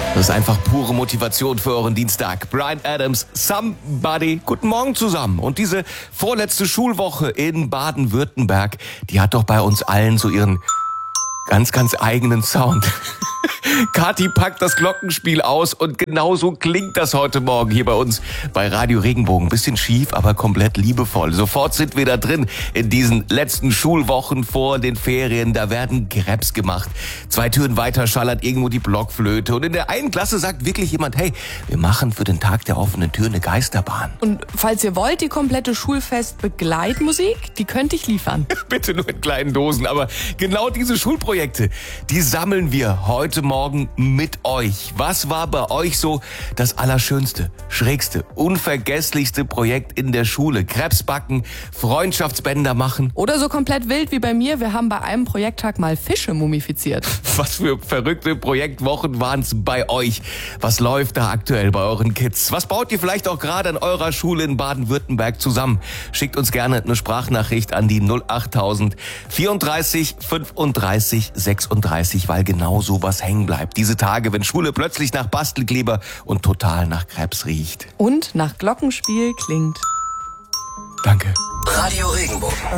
Das ist einfach pure Motivation für euren Dienstag. Bryan Adams, Somebody. Guten Morgen zusammen. Und diese vorletzte Schulwoche in Baden-Württemberg, die hat doch bei uns allen so ihren ganz eigenen Sound. Kathi packt das Glockenspiel aus und genau so klingt das heute Morgen hier bei uns bei Radio Regenbogen. Bisschen schief, aber komplett liebevoll. Sofort sind wir da drin in diesen letzten Schulwochen vor den Ferien. Da werden Crêpes gemacht. 2 Türen weiter schallert irgendwo die Blockflöte. Und in der einen Klasse sagt wirklich jemand, hey, wir machen für den Tag der offenen Tür eine Geisterbahn. Und falls ihr wollt, die komplette Schulfest-Begleitmusik, die könnte ich liefern. Bitte nur in kleinen Dosen. Aber genau diese Schulprojekte, die sammeln wir heute Morgen mit euch. Was war bei euch so das allerschönste, schrägste, unvergesslichste Projekt in der Schule? Crêpes backen, Freundschaftsbänder machen. Oder so komplett wild wie bei mir, wir haben bei einem Projekttag mal Fische mumifiziert. Was für verrückte Projektwochen waren es bei euch? Was läuft da aktuell bei euren Kids? Was baut ihr vielleicht auch gerade an eurer Schule in Baden-Württemberg zusammen? Schickt uns gerne eine Sprachnachricht an die 08000 34 35 36, weil genau sowas hängen bleibt. Diese Tage, wenn Schule plötzlich nach Bastelkleber und total nach Crêpes riecht. Und nach Glockenspiel klingt. Danke. Radio Regenbogen.